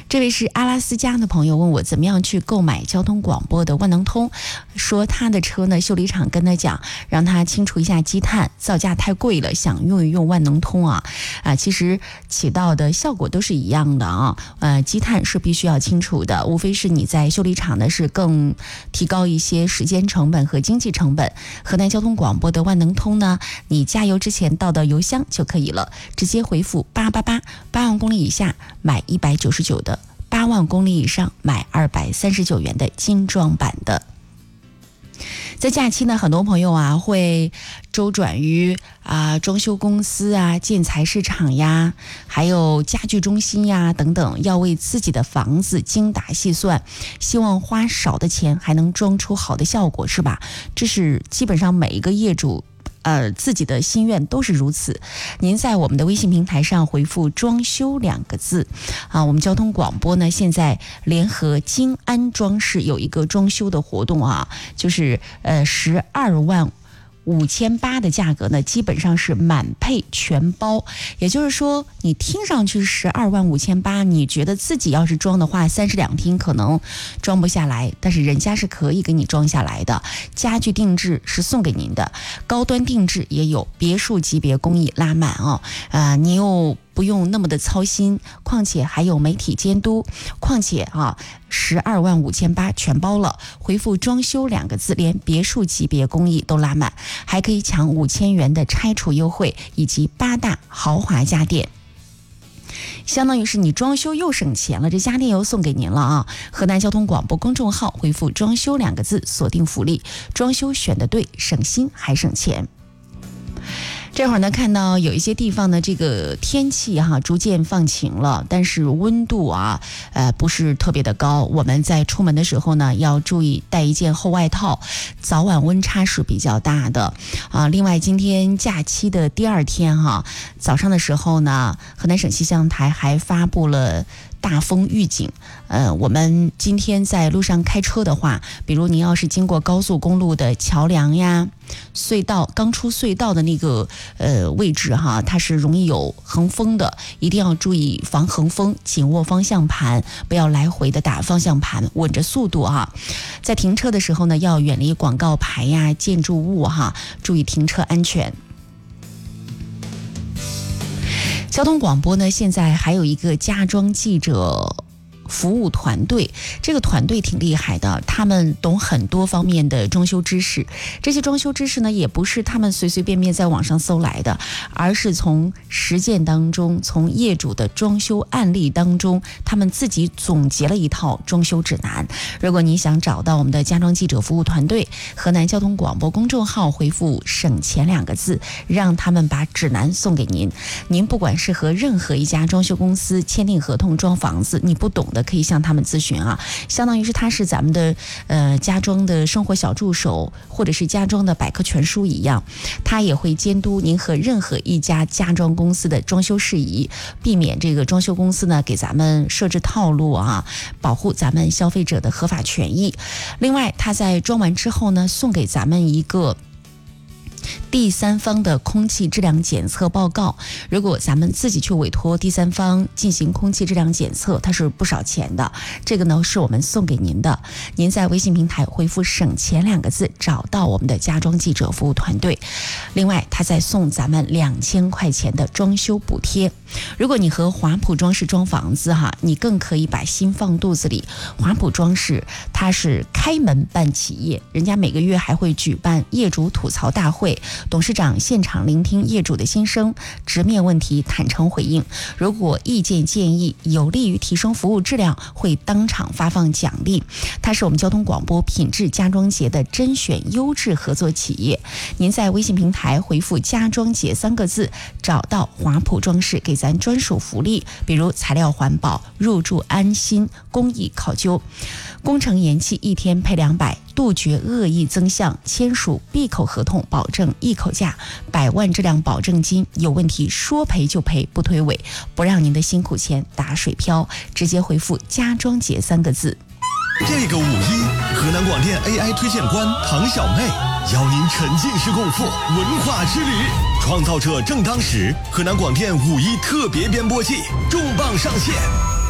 这位是阿拉斯加的朋友问我怎么样去购买交通广播的万能通，说他的车呢，修理厂跟他讲让他清除一下积碳，造价太贵了，想用一用万能通其实起到的效果都是一样的积碳是必须要清除的，无非是你在修理厂呢是更提高一些时间成本和经济成本。河南交通广播的万能通呢，你加油之前倒到油箱就可以了，直接回复888，8万公里以下买199的，8万公里以上买239元的精装版的。在假期呢，很多朋友会周转于装修公司建材市场呀，还有家具中心呀等等，要为自己的房子精打细算，希望花少的钱还能装出好的效果，是吧？这是基本上每一个业主自己的心愿都是如此。您在我们的微信平台上回复装修2个字我们交通广播呢现在联合金安装饰有一个装修的活动就是12万5800的价格呢，基本上是满配全包。也就是说，你听上去12万5800，你觉得自己要是装的话，32厅可能装不下来，但是人家是可以给你装下来的。家具定制是送给您的，高端定制也有，别墅级别工艺拉满你又不用那么的操心，况且还有媒体监督，况且12万5800全包了，回复装修2个字，连别墅级别工艺都拉满，还可以抢5000元的拆除优惠，以及8大豪华家电，相当于是你装修又省钱了，这家电又送给您了河南交通广播公众号回复装修2个字，锁定福利，装修选得对，省心还省钱。这会儿呢，看到有一些地方呢，这个天气逐渐放晴了，但是温度不是特别的高。我们在出门的时候呢，要注意带一件厚外套，早晚温差是比较大的另外，今天假期的第2天早上的时候呢，河南省气象台还发布了大风预警。我们今天在路上开车的话，比如您要是经过高速公路的桥梁呀、隧道，刚出隧道的那个位置它是容易有横风的，一定要注意防横风，紧握方向盘，不要来回的打方向盘，稳着速度在停车的时候呢，要远离广告牌呀、建筑物注意停车安全。交通广播呢，现在还有一个家装记者服务团队，这个团队挺厉害的，他们懂很多方面的装修知识。这些装修知识呢，也不是他们随随便便在网上搜来的，而是从实践当中，从业主的装修案例当中，他们自己总结了一套装修指南。如果你想找到我们的家装记者服务团队，河南交通广播公众号回复省钱2个字，让他们把指南送给您。您不管是和任何一家装修公司签订合同装房子，你不懂的可以向他们咨询相当于是他是咱们的家装的生活小助手，或者是家装的百科全书一样，他也会监督您和任何一家家装公司的装修事宜，避免这个装修公司呢给咱们设置套路保护咱们消费者的合法权益。另外，他在装完之后呢，送给咱们一个第三方的空气质量检测报告。如果咱们自己去委托第三方进行空气质量检测，它是不少钱的，这个呢是我们送给您的。您在微信平台回复省钱2个字，找到我们的家装记者服务团队。另外，他再送咱们2000块钱的装修补贴。如果你和华普装饰装房子你更可以把心放肚子里。华普装饰它是开门办企业，人家每个月还会举办业主吐槽大会，董事长现场聆听业主的心声，直面问题，坦诚回应。如果意见建议有利于提升服务质量，会当场发放奖励。它是我们交通广播品质家装节的甄选优质合作企业。您在微信平台回复家装节3个字，找到华普装饰给咱专属福利，比如材料环保、入住安心、公益考究，工程延期1天赔200，杜绝恶意增项，签署闭口合同保证一口价，100万质量保证金，有问题说赔就赔，不推诿，不让您的辛苦钱打水漂。直接回复家装节3个字。 这个5·1，河南广电 AI 推荐官唐小妹邀您沉浸式共赴文化之旅。创造者正当时，河南广电5·1特别编播季重磅上线。